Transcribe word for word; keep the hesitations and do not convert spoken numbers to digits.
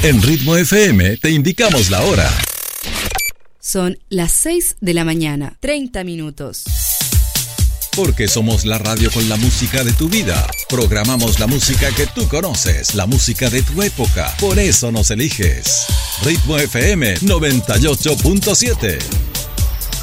En Ritmo F M te indicamos la hora. Son las seis de la mañana, treinta minutos. Porque somos la radio con la música de tu vida. Programamos la música que tú conoces, la música de tu época. Por eso nos eliges. Ritmo F M noventa y ocho punto siete.